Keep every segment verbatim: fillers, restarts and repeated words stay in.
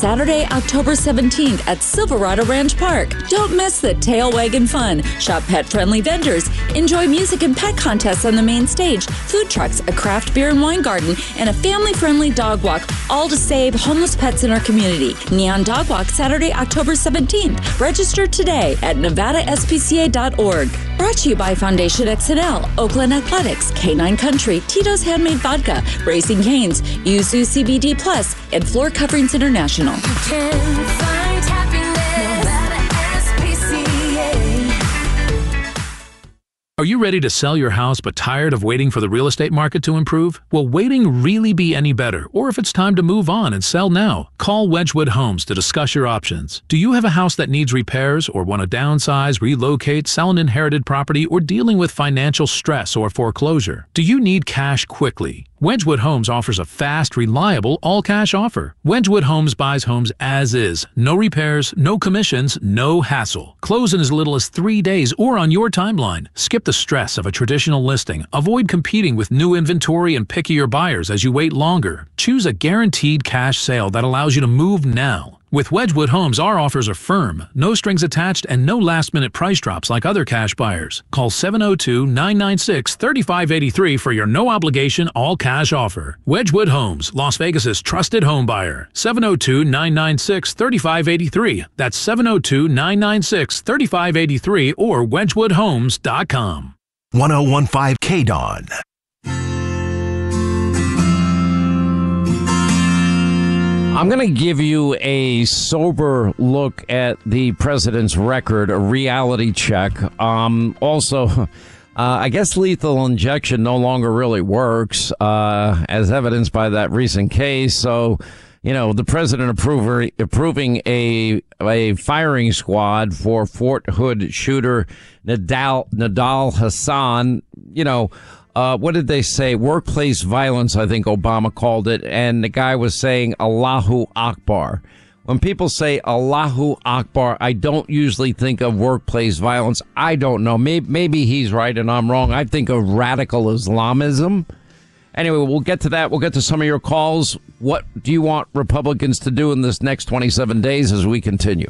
Saturday, October seventeenth at Silverado Ranch Park. Don't miss the tail wagging fun. Shop pet-friendly vendors. Enjoy music and pet contests on the main stage, food trucks, a craft beer and wine garden, and a family-friendly dog walk, all to save homeless pets in our community. Neon Dog Walk, Saturday, October seventeenth. Register today at nevada s p c a dot org. Brought to you by Foundation X N L, Oakland Athletics, K nine Country, Tito's Handmade Vodka, Racing Canes, Yuzu C B D Plus, and Floor Coverings International. You can find happiness at S P C A. Are you ready to sell your house but tired of waiting for the real estate market to improve? Will waiting really be any better? Or if it's time to move on and sell now, call Wedgwood Homes to discuss your options. Do you have a house that needs repairs or want to downsize, relocate, sell an inherited property, or dealing with financial stress or foreclosure? Do you need cash quickly? Wedgwood Homes offers a fast, reliable, all-cash offer. Wedgwood Homes buys homes as is. No repairs, no commissions, no hassle. Close in as little as three days or on your timeline. Skip the stress of a traditional listing. Avoid competing with new inventory and pickier buyers as you wait longer. Choose a guaranteed cash sale that allows you to move now. With Wedgwood Homes, our offers are firm, no strings attached, and no last-minute price drops like other cash buyers. Call seven oh two, nine nine six, three five eight three for your no-obligation, all-cash offer. Wedgwood Homes, Las Vegas's trusted home buyer. seven oh two, nine nine six, three five eight three. That's seven oh two, nine nine six, three five eight three or wedgwood homes dot com. one oh one point five K D O N. I'm going to give you a sober look at the president's record, a reality check. Um, also, uh, I guess lethal injection no longer really works, uh, as evidenced by that recent case. So, you know, the president approver, approving a a firing squad for Fort Hood shooter Nadal, Nadal Hassan, you know, Uh, what did they say? Workplace violence, I think Obama called it. And the guy was saying Allahu Akbar. When people say Allahu Akbar, I don't usually think of workplace violence. I don't know. Maybe, maybe he's right and I'm wrong. I think of radical Islamism. Anyway, we'll get to that. We'll get to some of your calls. What do you want Republicans to do in this next twenty-seven days as we continue?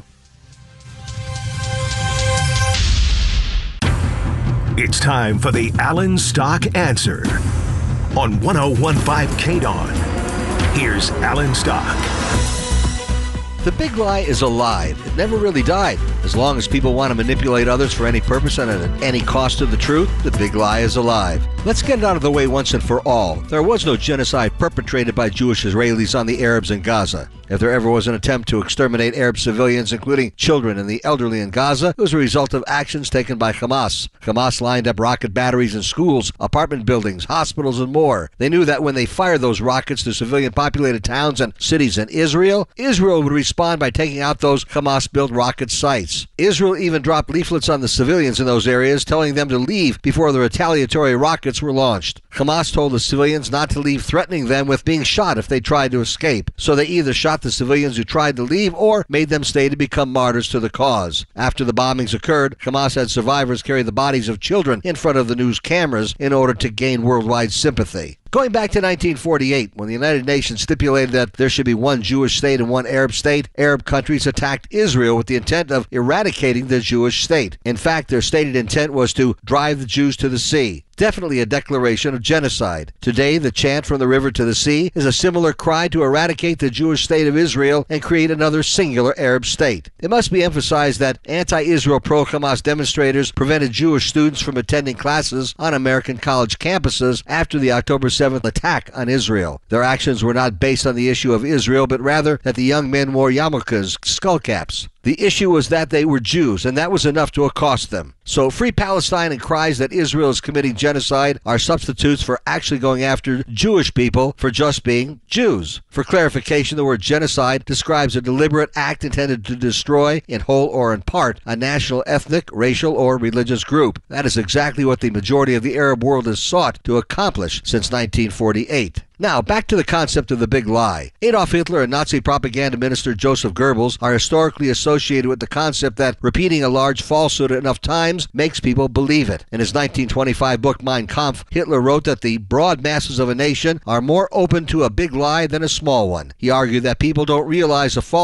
It's time for the Alan Stock Answer on one oh one point five K D O N. Here's Alan Stock. The big lie is a lie. It never really died. As long as people want to manipulate others for any purpose and at any cost to the truth, the big lie is alive. Let's get it out of the way once and for all. There was no genocide perpetrated by Jewish Israelis on the Arabs in Gaza. If there ever was an attempt to exterminate Arab civilians, including children and the elderly in Gaza, it was a result of actions taken by Hamas. Hamas lined up rocket batteries in schools, apartment buildings, hospitals, and more. They knew that when they fired those rockets to civilian-populated towns and cities in Israel, Israel would respond by taking out those Hamas-built rocket sites. Israel even dropped leaflets on the civilians in those areas, telling them to leave before the retaliatory rockets were launched. Hamas told the civilians not to leave, threatening them with being shot if they tried to escape. So they either shot the civilians who tried to leave or made them stay to become martyrs to the cause. After the bombings occurred, Hamas had survivors carry the bodies of children in front of the news cameras in order to gain worldwide sympathy. Going back to nineteen forty-eight, when the United Nations stipulated that there should be one Jewish state and one Arab state, Arab countries attacked Israel with the intent of eradicating the Jewish state. In fact, their stated intent was to drive the Jews to the sea. Definitely a declaration of genocide. Today, the chant from the river to the sea is a similar cry to eradicate the Jewish state of Israel and create another singular Arab state. It must be emphasized that anti-Israel pro-Hamas demonstrators prevented Jewish students from attending classes on American college campuses after the October seventh attack on Israel. Their actions were not based on the issue of Israel, but rather that the young men wore yarmulkes, skull caps. The issue was that they were Jews, and that was enough to accost them. So free Palestine and cries that Israel is committing genocide are substitutes for actually going after Jewish people for just being Jews. For clarification, the word genocide describes a deliberate act intended to destroy, in whole or in part, a national, ethnic, racial, or religious group. That is exactly what the majority of the Arab world has sought to accomplish since nineteen forty-eight. Now, back to the concept of the big lie. Adolf Hitler and Nazi propaganda minister Joseph Goebbels are historically associated with the concept that repeating a large falsehood enough times makes people believe it. In his nineteen twenty-five book Mein Kampf, Hitler wrote that the broad masses of a nation are more open to a big lie than a small one. He argued that people don't realize a false